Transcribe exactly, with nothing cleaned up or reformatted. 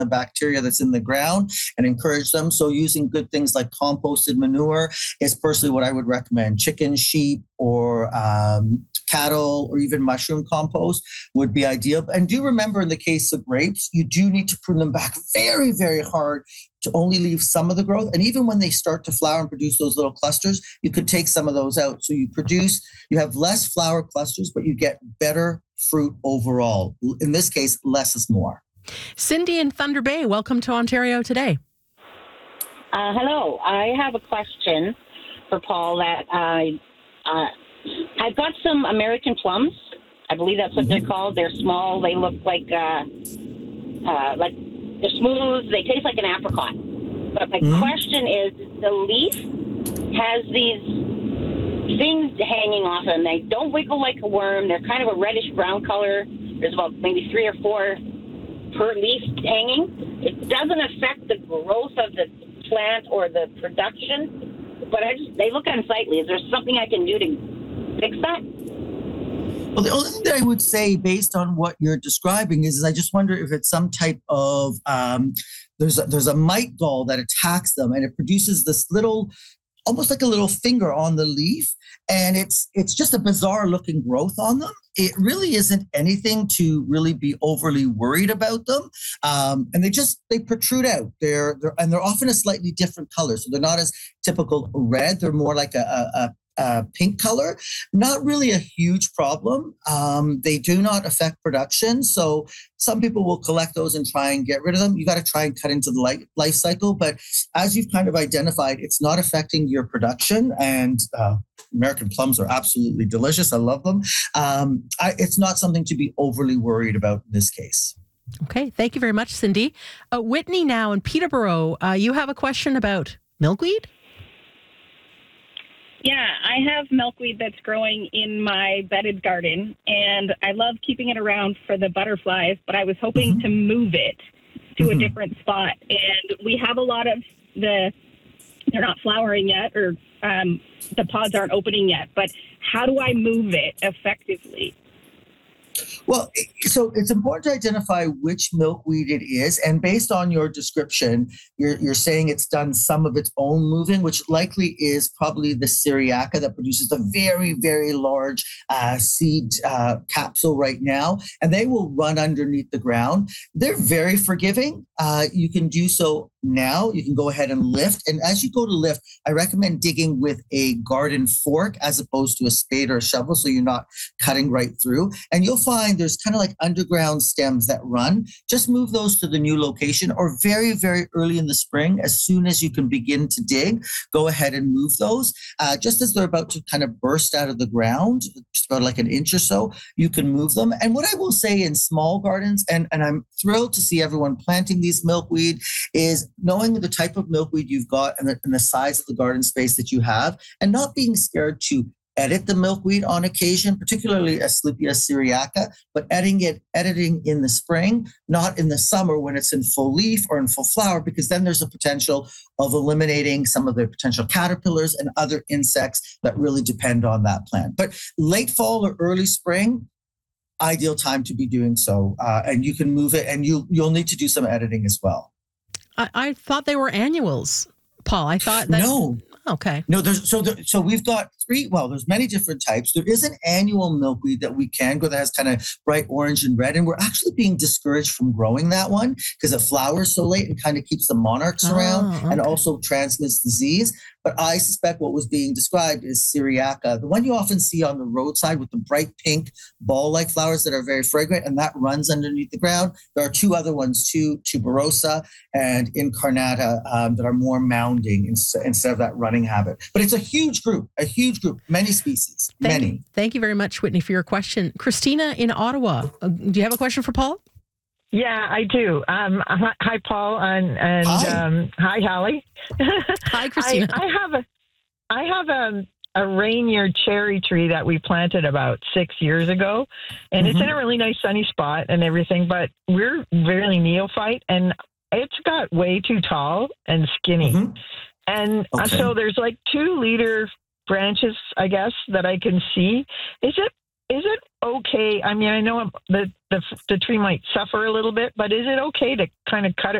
the bacteria that's in the ground and encourage them. So using good things like composted manure is personally what I would recommend. Chicken, sheep, or um, cattle, or even mushroom compost would be ideal. And do remember, in the case of grapes, you do need to prune them back very, very hard to only leave some of the growth. And even when they start to flower and produce those little clusters, you could take some of those out. So you produce, you have less flower clusters, but you get better fruit overall. In this case, less is more. Cindy in Thunder Bay, welcome to Ontario Today. Uh, hello. I have a question for Paul that I, uh, I've got some American plums. I believe that's what they're called. They're small. They look like, uh, uh, like they're smooth. They taste like an apricot. But my mm-hmm. question is, the leaf has these things hanging off them. They don't wiggle like a worm. They're kind of a reddish brown color. There's about maybe three or four per leaf hanging. It doesn't affect the growth of the plant or the production, but I just they look unsightly. Is there something I can do to fix that? Well, the only thing that I would say, based on what you're describing, is, is I just wonder if it's some type of um, there's a, there's a mite gall that attacks them, and it produces this little, almost like a little finger on the leaf, and it's it's just a bizarre looking growth on them. It really isn't anything to really be overly worried about them, um, and they just they protrude out. They're they're and they're often a slightly different color, so they're not as typical red. They're more like a, a, a Uh, pink color. Not really a huge problem. Um, they do not affect production. So some people will collect those and try and get rid of them. You got to try and cut into the life, life cycle. But as you've kind of identified, it's not affecting your production. And uh, American plums are absolutely delicious. I love them. Um, I, it's not something to be overly worried about in this case. Okay. Thank you very much, Cindy. Uh, Whitney now in Peterborough. Uh, you have a question about milkweed? Yeah, I have milkweed that's growing in my bedded garden, and I love keeping it around for the butterflies, but I was hoping mm-hmm. to move it to mm-hmm. a different spot. And we have a lot of the, they're not flowering yet, or um, the pods aren't opening yet, but how do I move it effectively? Well, so it's important to identify which milkweed it is. And based on your description, you're, you're saying it's done some of its own moving, which likely is probably the Syriaca that produces a very, very large uh, seed uh, capsule right now. And they will run underneath the ground. They're very forgiving. Uh, you can do so now. You can go ahead and lift. And as you go to lift, I recommend digging with a garden fork as opposed to a spade or a shovel, so you're not cutting right through. And you'll find there's kind of like underground stems that run. Just move those to the new location, or very, very early in the spring, as soon as you can begin to dig, go ahead and move those. Uh, just as they're about to kind of burst out of the ground, just about like an inch or so, you can move them. And what I will say in small gardens, and, and I'm thrilled to see everyone planting these milkweed, is knowing the type of milkweed you've got and the, and the size of the garden space that you have, and not being scared to edit the milkweed on occasion, particularly Asclepias syriaca, but editing it, editing in the spring, not in the summer when it's in full leaf or in full flower, because then there's a potential of eliminating some of the potential caterpillars and other insects that really depend on that plant. But late fall or early spring, ideal time to be doing so. Uh, and you can move it, and you, you'll need to do some editing as well. I, I thought they were annuals, Paul. I thought that... No. Okay. No, there's so there, so we've got three. Well, there's many different types. There is an annual milkweed that we can grow that has kind of bright orange and red, and we're actually being discouraged from growing that one because it flowers so late and kind of keeps the monarchs Oh, around, okay. and also transmits disease. But I suspect what was being described is Syriaca, the one you often see on the roadside with the bright pink ball-like flowers that are very fragrant, and that runs underneath the ground. There are two other ones too, tuberosa and incarnata, um, that are more mounding ins- instead of that running habit. But it's a huge group, a huge group, many species, Thank, many. Thank you very much, Whitney, for your question. Christina in Ottawa, uh, do you have a question for Paul? Yeah, I do. Um, hi, hi, Paul, and, and Hi. Um, hi, Hallie. Hi, Christina. I, I have a, I have a, a Rainier cherry tree that we planted about six years ago, and Mm-hmm. it's in a really nice sunny spot and everything. But we're really neophyte, and it's got way too tall and skinny, Mhm. and uh, Okay. so there's like two liter branches, I guess, that I can see. Is it is it okay? I mean, I know the, the the tree might suffer a little bit, but is it okay to kind of cut it